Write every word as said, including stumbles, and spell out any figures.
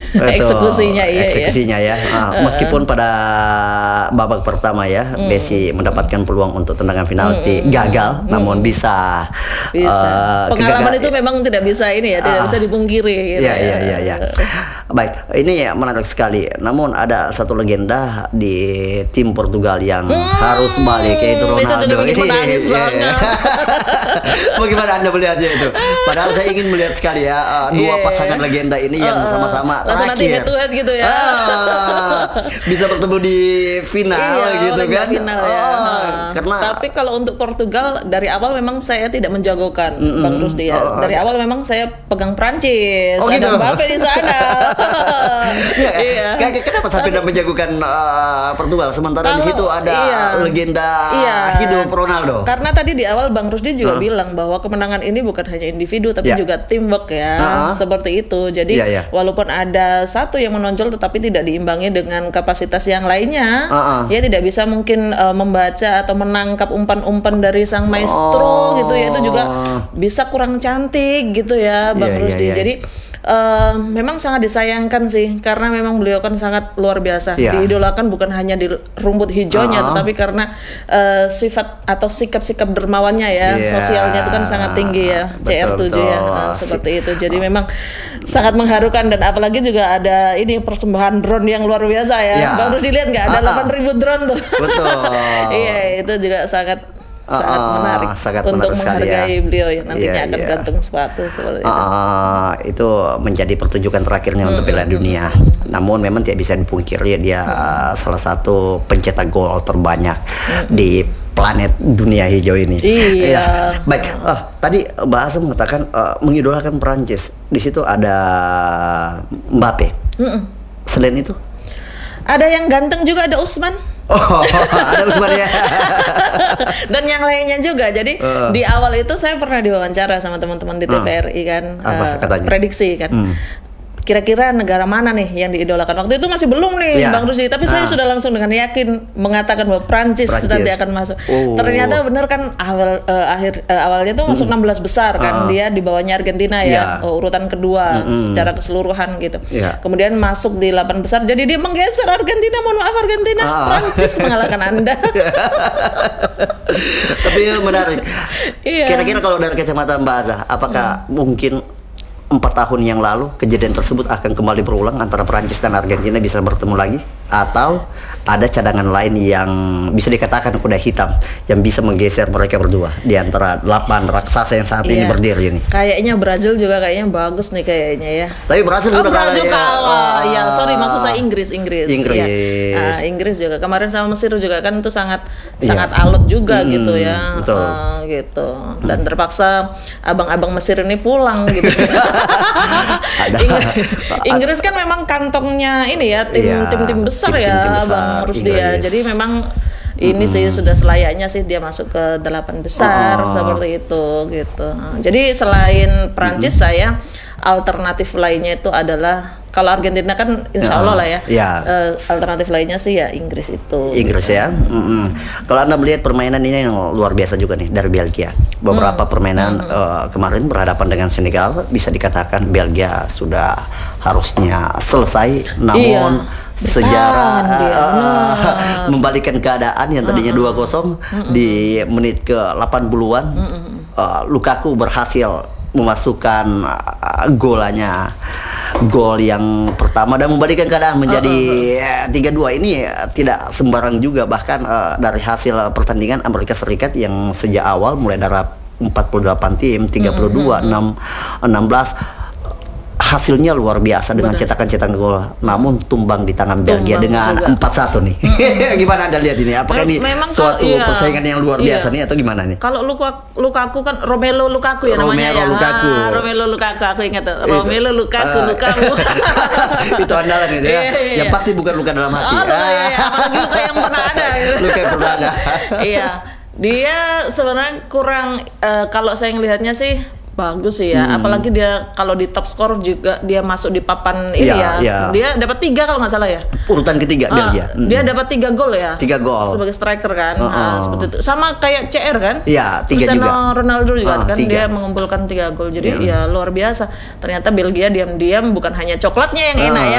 eksekusinya iya, eksekusinya ya. Uh, meskipun pada babak pertama ya mm. Messi mendapatkan peluang untuk tendangan penalti mm. gagal, mm. namun bisa. Bisa. Uh, Pengalaman kegagal, itu memang tidak bisa ini ya, tidak uh, bisa dipungkiri. Gitu ya, ya, ya, ya. Baik, ini ya menarik sekali. Namun ada satu legenda di tim Portugal yang hmm, harus balik, yaitu Ronaldo. Itu jadi menangis banget. Bagaimana Anda melihatnya itu? Padahal saya ingin melihat sekali ya uh, dua yeah, pasangan legenda ini yang uh, sama-sama terakhir gitu ya. Ah, bisa bertemu di final iya, gitu kan. Final, ya. Oh, karena tapi kalau untuk Portugal dari awal memang saya tidak menjagokan mm -mm. Bang Rusdi ya. Dari oh, awal memang saya pegang Prancis. Oh, gitu. Ada Mbappe di sana. Iya, iya. Kayak kenapa sampai tidak menjagokan uh, Portugal sementara kalau, di situ ada iya, legenda iya, hidup Ronaldo. Karena tadi di awal Bang Rusdi juga uh. bilang bahwa kemenangan ini bukan hanya individu tapi yeah, juga teamwork ya. Uh-huh. Seperti itu. Jadi yeah, yeah, walaupun ada satu yang menonjol tetapi tidak diimbangi dengan kapasitas yang lainnya, uh-huh, ya tidak bisa mungkin uh, membaca atau menangkap umpan-umpan dari sang maestro oh, gitu ya. Itu juga bisa kurang cantik gitu ya Bang yeah, Rusdi. Yeah, yeah. Jadi Uh, memang sangat disayangkan sih karena memang beliau kan sangat luar biasa yeah, diidolakan bukan hanya di rumput hijaunya uh-huh, tetapi karena uh, sifat atau sikap-sikap dermawannya ya, yeah, sosialnya itu kan sangat tinggi ya, betul, C R tujuh ya, uh, seperti itu. Jadi uh, memang sangat mengharukan dan apalagi juga ada ini persembahan drone yang luar biasa ya, yeah, baru dilihat nggak ada uh-huh, delapan ribu drone tuh. Betul. Iya, itu juga sangat sangat uh, menarik sangat untuk menarik menghargai ya, beliau yang nantinya yeah, akan yeah, gantung sepatu seperti itu. Uh, itu menjadi pertunjukan terakhirnya hmm, untuk Piala Dunia. Namun memang tidak bisa dipungkiri dia hmm, salah satu pencetak gol terbanyak hmm, di planet dunia hijau ini. Iya. Ya. Baik, uh, tadi Mbak Asem mengatakan uh, mengidolakan Perancis. Di situ ada Mbappe. Hmm. Selain itu? Ada yang ganteng juga, ada Usman. Oh, ada Usman ya. Dan yang lainnya juga. Jadi uh. di awal itu saya pernah diwawancara sama teman-teman di T V R I kan, uh, prediksi kan. Hmm. Kira-kira negara mana nih yang diidolakan? Waktu itu masih belum nih ya, Bang Rusdi, tapi ah, saya sudah langsung dengan yakin mengatakan bahwa Prancis, Prancis. nanti akan masuk. Oh. Ternyata benar kan awal uh, akhir uh, awalnya tuh masuk hmm. enam belas besar kan, uh. dia di bawahnya Argentina ya, ya. Uh, urutan kedua hmm. secara keseluruhan gitu. Ya. Kemudian masuk di delapan besar, jadi dia menggeser Argentina, mohon maaf Argentina, uh. Prancis mengalahkan Anda. Tapi menarik. Iya. Kira-kira kalau dari kacamata Mbak Azah, apakah hmm. mungkin empat tahun yang lalu kejadian tersebut akan kembali berulang antara Perancis dan Argentina bisa bertemu lagi, atau ada cadangan lain yang bisa dikatakan kuda hitam yang bisa menggeser mereka berdua di antara delapan raksasa yang saat iya, ini berdiri ini? Kayaknya Brazil juga kayaknya bagus nih kayaknya ya. Tapi Brazil oh, sudah Brazil kalah. kalah. Ya, ya sorry maksud saya Inggris Inggris. Inggris. Ya. Uh, Inggris juga kemarin sama Mesir juga kan itu sangat iya, sangat alot juga hmm, gitu ya. Betul. Uh, gitu. Dan terpaksa abang-abang Mesir ini pulang gitu. Inggris, Inggris kan memang kantongnya ini ya tim ya, tim tim besar tim, ya tim besar, Bang Rusdi ya. Jadi memang ini hmm. sih sudah selayaknya sih dia masuk ke delapan besar oh. seperti itu gitu. Jadi selain Prancis hmm. saya alternatif lainnya itu adalah kalau Argentina kan insya Allah lah ya, ya. Uh, alternatif lainnya sih ya Inggris itu. Inggris gitu. Ya. Mm-hmm. Kalau Anda melihat permainan ini yang luar biasa juga nih dari Belgia. Beberapa hmm. permainan hmm. Uh, kemarin berhadapan dengan Senegal, bisa dikatakan Belgia sudah harusnya selesai, namun iya. sejarah uh, membalikkan keadaan yang tadinya dua kosong uh-uh. di menit ke delapan puluhan uh-uh. uh, Lukaku berhasil memasukkan uh, golanya gol yang pertama dan membalikkan keadaan menjadi tiga dua. Ini uh, tidak sembarang juga, bahkan uh, dari hasil uh, pertandingan Amerika Serikat yang sejak awal mulai dari empat puluh delapan tim, tiga puluh dua, enam, enam belas hasilnya luar biasa dengan cetakan-cetakan gol, namun tumbang di tangan Belgia tumbang dengan juga. empat satu nih. Mm-hmm. Gimana Anda lihat ini? Apakah ini suatu kalau, iya, persaingan yang luar biasa iya. nih atau gimana nih? Kalau Lukaku, Lukaku kan Romelu Lukaku ya Romelu namanya ya. Lukaku. Ah, Romelu Lukaku aku ingat Romelu Lukaku uh, Lukaku. Itu andalan itu ya. Iya, iya, yang pasti bukan luka dalam hati. Oh, luka, iya, iya. Apalagi luka yang pernah ada. Gitu. Luka yang pernah ada. Iya. Dia sebenarnya kurang uh, kalau saya ngelihatnya sih bagus sih ya, hmm. apalagi dia kalau di top score juga dia masuk di papan ini ya, ya. ya. Dia dapat tiga kalau nggak salah ya. Urutan ketiga uh, Belgia. Hmm. Dia dapat tiga gol ya. Tiga gol. Sebagai striker kan, uh -uh. Uh, seperti itu. Sama kayak C R kan? Iya, tiga Cristiano juga. Ronaldo juga uh, kan, tiga. Dia mengumpulkan tiga gol. Jadi yeah. ya luar biasa. Ternyata Belgia diam-diam bukan hanya coklatnya yang enak uh. ya.